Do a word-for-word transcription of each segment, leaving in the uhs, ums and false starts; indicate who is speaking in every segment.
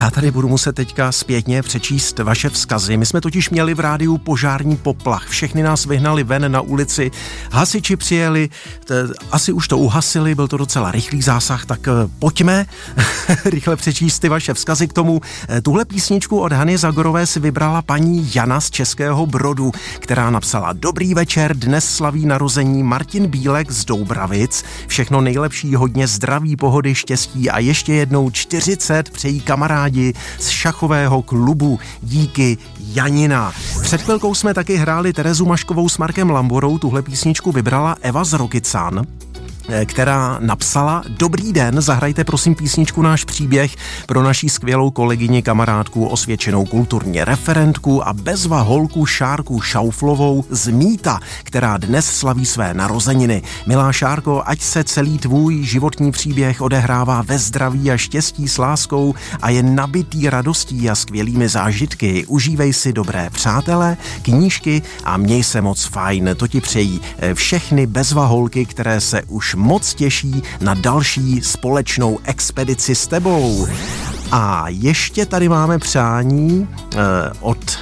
Speaker 1: Já tady budu muset teďka zpětně přečíst vaše vzkazy. My jsme totiž měli v rádiu požární poplach. Všechny nás vyhnali ven na ulici. Hasiči přijeli, t- asi už to uhasili, byl to docela rychlý zásah, tak pojďme rychle přečíst ty vaše vzkazy k tomu. Tuhle písničku od Hany Zagorové si vybrala paní Jana z Českého Brodu, která napsala: Dobrý večer, dnes slaví narození Martin Bílek z Doubravic. Všechno nejlepší, hodně zdraví, pohody, štěstí a ještě jednou čtyřicet přejí kamarádi z šachového klubu. Díky, Janina. Před chvilkou jsme taky hráli Terezu Maškovou s Markem Lamborou, tuhle písničku vybrala Eva z Rokycan, která napsala: Dobrý den, zahrajte prosím písničku Náš příběh pro naší skvělou kolegyni, kamarádku, osvědčenou kulturní referentku a bezva holku Šárku Šauflovou z Míta, která dnes slaví své narozeniny. Milá Šárko, ať se celý tvůj životní příběh odehrává ve zdraví a štěstí s láskou a je nabitý radostí a skvělými zážitky. Užívej si dobré přátele, knížky a měj se moc fajn. To ti přejí všechny bezva holky, které se už moc těší na další společnou expedici s tebou. A ještě tady máme přání eh, od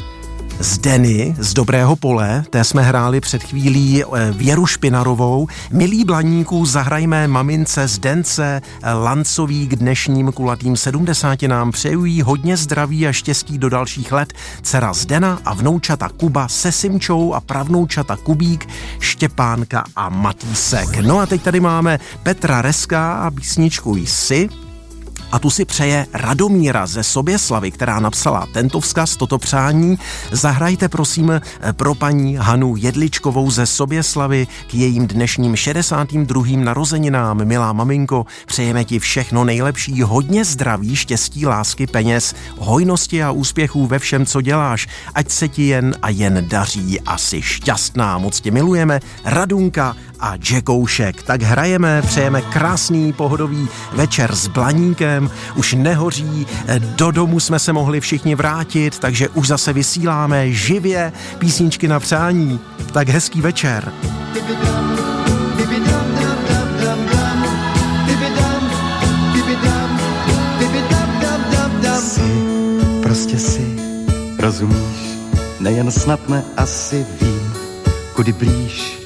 Speaker 1: Zdeny z Dobrého Pole, té jsme hráli před chvílí Věru Špinarovou. Milí Blaníků, zahrajme mamince Zdence Lancový k dnešním kulatým sedmdesátinám. Přeju jí hodně zdraví a štěstí do dalších let. Dcera Zdena a vnoučata Kuba se Simčou a pravnoučata Kubík, Štěpánka a Matýsek. No a teď tady máme Petra Reska a písničku Jsi. A tu si přeje Radomíra ze Soběslavy, která napsala tento vzkaz, toto přání. Zahrajte prosím pro paní Hanu Jedličkovou ze Soběslavy k jejím dnešním šedesátým druhým narozeninám. Milá maminko, přejeme ti všechno nejlepší, hodně zdraví, štěstí, lásky, peněz, hojnosti a úspěchů ve všem, co děláš. Ať se ti jen a jen daří a jsi šťastná. Moc tě milujeme, Radunka a Jackoušek. Tak hrajeme, přejeme krásný pohodový večer s Blaníkem. Už nehoří, do domu jsme se mohli všichni vrátit, takže už zase vysíláme živě písničky na přání. Tak hezký večer.
Speaker 2: Jsi, prostě si, rozumíš, nejen snad ne, asi vím, kudy blíž